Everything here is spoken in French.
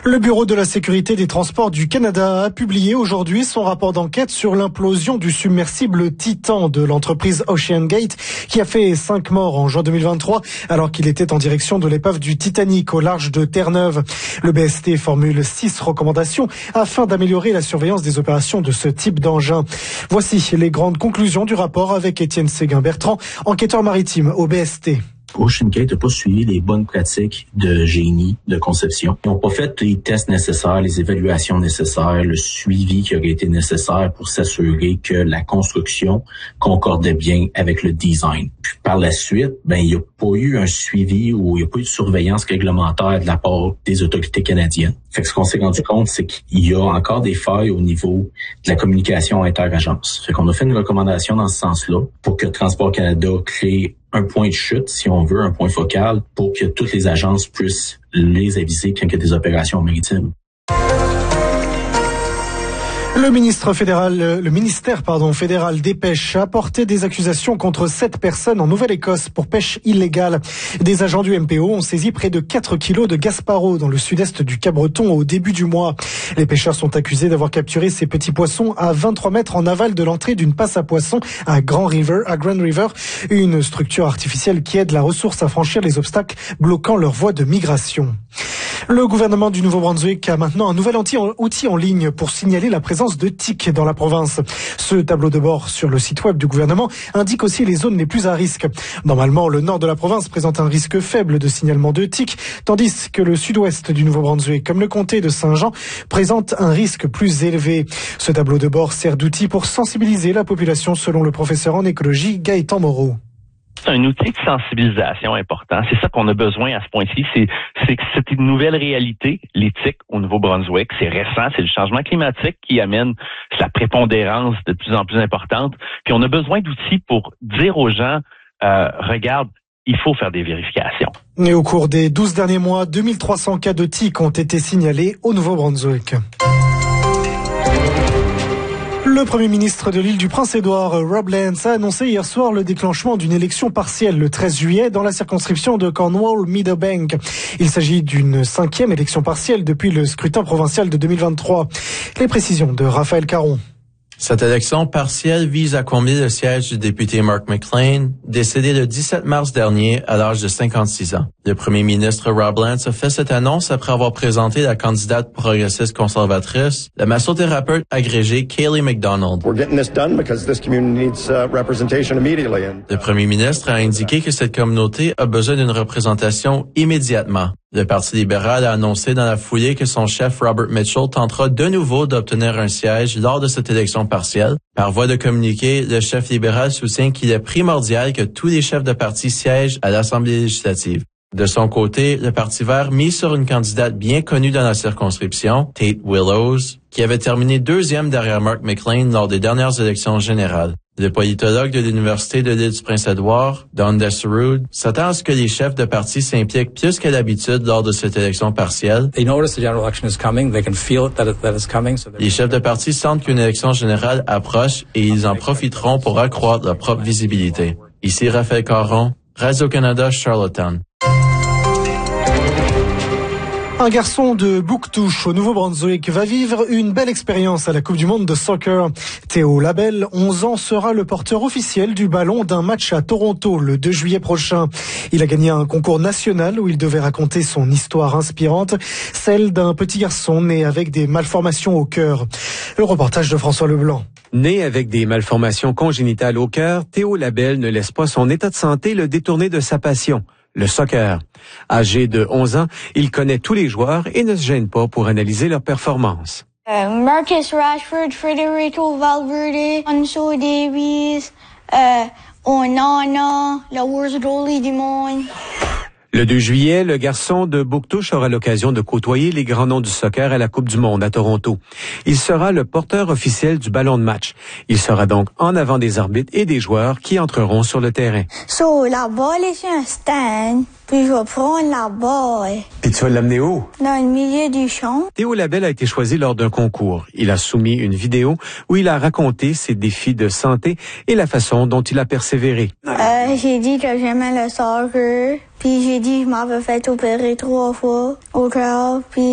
Le Bureau de la sécurité des transports du Canada a publié aujourd'hui son rapport d'enquête sur l'implosion du submersible Titan de l'entreprise OceanGate qui a fait 5 morts en juin 2023 alors qu'il était en direction de l'épave du Titanic au large de Terre-Neuve. Le BST formule 6 recommandations afin d'améliorer la surveillance des opérations de ce type d'engin. Voici les grandes conclusions du rapport avec Étienne Séguin-Bertrand, enquêteur maritime au BST. OceanGate n'a pas suivi les bonnes pratiques de génie, de conception. Ils n'ont pas fait les tests nécessaires, les évaluations nécessaires, le suivi qui aurait été nécessaire pour s'assurer que la construction concordait bien avec le design. Puis par la suite, il n'y a pas eu un suivi ou il n'y a pas eu de surveillance réglementaire de la part des autorités canadiennes. Fait que ce qu'on s'est rendu compte, c'est qu'il y a encore des failles au niveau de la communication inter-agence. Fait qu'on a fait une recommandation dans ce sens-là pour que Transport Canada crée un point de chute, si on veut, un point focal, pour que toutes les agences puissent les aviser quand il y a des opérations maritimes. Le ministère fédéral des pêches a porté des accusations contre 7 personnes en Nouvelle-Écosse pour pêche illégale. Des agents du MPO ont saisi près de 4 kilos de Gasparo dans le sud-est du Cap-Breton au début du mois. Les pêcheurs sont accusés d'avoir capturé ces petits poissons à 23 mètres en aval de l'entrée d'une passe à poissons à Grand River, une structure artificielle qui aide la ressource à franchir les obstacles bloquant leur voie de migration. Le gouvernement du Nouveau-Brunswick a maintenant un nouvel outil en ligne pour signaler la présence de tiques dans la province. Ce tableau de bord sur le site web du gouvernement indique aussi les zones les plus à risque. Normalement, le nord de la province présente un risque faible de signalement de tiques, tandis que le sud-ouest du Nouveau-Brunswick, comme le comté de Saint-Jean, présente un risque plus élevé. Ce tableau de bord sert d'outil pour sensibiliser la population, selon le professeur en écologie Gaëtan Moreau. C'est un outil de sensibilisation important. C'est ça qu'on a besoin à ce point-ci. C'est que c'est une nouvelle réalité, l'éthique au Nouveau-Brunswick. C'est récent, c'est le changement climatique qui amène la prépondérance de plus en plus importante. Puis on a besoin d'outils pour dire aux gens, regarde, il faut faire des vérifications. Et au cours des 12 derniers mois, 2300 cas de tiques ont été signalés au Nouveau-Brunswick. Le Premier ministre de l'île du Prince-Édouard, Rob Lance, a annoncé hier soir le déclenchement d'une élection partielle le 13 juillet dans la circonscription de Cornwall-Meadowbank. Il s'agit d'une 5e élection partielle depuis le scrutin provincial de 2023. Les précisions de Raphaël Caron. Cette élection partielle vise à combler le siège du député Mark McLean, décédé le 17 mars dernier à l'âge de 56 ans. Le premier ministre Rob Lance a fait cette annonce après avoir présenté la candidate progressiste conservatrice, la massothérapeute agrégée Kayleigh McDonald. Le premier ministre a indiqué que cette communauté a besoin d'une représentation immédiatement. Le Parti libéral a annoncé dans la foulée que son chef Robert Mitchell tentera de nouveau d'obtenir un siège lors de cette élection partielle. Par voie de communiqué, le chef libéral soutient qu'il est primordial que tous les chefs de parti siègent à l'Assemblée législative. De son côté, le Parti vert mise sur une candidate bien connue dans la circonscription, Tate Willows, qui avait terminé 2e derrière Mark McLean lors des dernières élections générales. Le politologue de l'Université de l'île du Prince-Édouard, Don Desseroud, s'attend à ce que les chefs de parti s'impliquent plus qu'à l'habitude lors de cette élection partielle. Les chefs de parti sentent qu'une élection générale approche et ils en profiteront pour accroître leur propre visibilité. Ici Raphaël Caron, Radio-Canada, Charlottetown. Un garçon de Bouctouche au Nouveau-Brunswick va vivre une belle expérience à la Coupe du monde de soccer. Théo Labelle, 11 ans, sera le porteur officiel du ballon d'un match à Toronto le 2 juillet prochain. Il a gagné un concours national où il devait raconter son histoire inspirante, celle d'un petit garçon né avec des malformations au cœur. Le reportage de François Leblanc. Né avec des malformations congénitales au cœur, Théo Labelle ne laisse pas son état de santé le détourner de sa passion, le soccer. Âgé de 11 ans, il connaît tous les joueurs et ne se gêne pas pour analyser leurs performances. Marcus Rashford, Federico Valverde, Alphonso Davies, Onana, le worst goalie du monde. Le 2 juillet, le garçon de Bouctouche aura l'occasion de côtoyer les grands noms du soccer à la Coupe du monde à Toronto. Il sera le porteur officiel du ballon de match. Il sera donc en avant des arbitres et des joueurs qui entreront sur le terrain. La balle est sur un stand, puis je vais prendre la balle. Puis tu vas l'amener où? Dans le milieu du champ. Théo Labelle a été choisi lors d'un concours. Il a soumis une vidéo où il a raconté ses défis de santé et la façon dont il a persévéré. J'ai dit que j'aimais le soccer, puis j'ai dit que je m'avais fait opérer 3 fois au cœur, puis